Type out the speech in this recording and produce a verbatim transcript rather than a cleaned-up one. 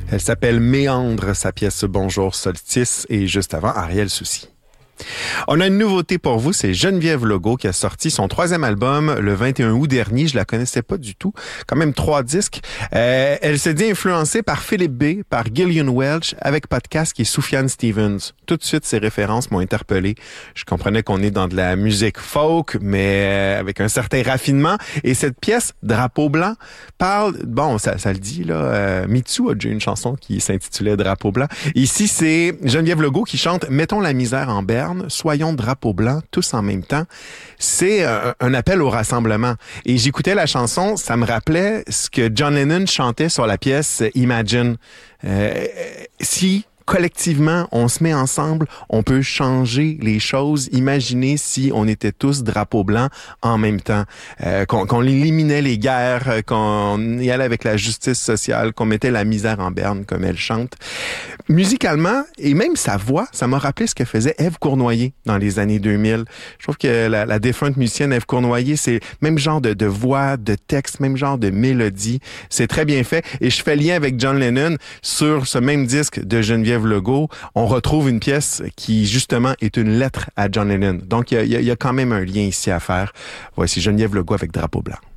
Elle s'appelle Méandre, sa pièce Bonjour Solstice, et juste avant, Ariel Soucy. On a une nouveauté pour vous, c'est Geneviève Legault qui a sorti son troisième album le vingt et un août dernier. Je la connaissais pas du tout. Quand même trois disques. Euh, elle s'est dit influencée par Philippe B, par Gillian Welch, avec podcast qui est Sufjan Stevens. Tout de suite, ces références m'ont interpellé. Je comprenais qu'on est dans de la musique folk, mais avec un certain raffinement. Et cette pièce, Drapeau blanc, parle, bon, ça, ça le dit, là, euh, Mitsu a déjà une chanson qui s'intitulait Drapeau blanc. Ici, c'est Geneviève Legault qui chante Mettons la misère en berne. Soyons drapeau blanc, tous en même temps. C'est un, un appel au rassemblement. Et j'écoutais la chanson, ça me rappelait ce que John Lennon chantait sur la pièce Imagine. Euh, si collectivement, on se met ensemble, on peut changer les choses. Imaginez si on était tous drapeau blanc en même temps, euh, qu'on, qu'on éliminait les guerres, qu'on y allait avec la justice sociale, qu'on mettait la misère en berne, comme elle chante. Musicalement, et même sa voix, ça m'a rappelé ce que faisait Ève Cournoyer dans les années deux mille. Je trouve que la, la défunte musicienne Ève Cournoyer, c'est même genre de, de voix, de texte, même genre de mélodie. C'est très bien fait. Et je fais lien avec John Lennon sur ce même disque de Geneviève Legault. On retrouve une pièce qui, justement, est une lettre à John Lennon. Donc, il y a, il y a quand même un lien ici à faire. Voici Geneviève Legault avec Drapeau blanc.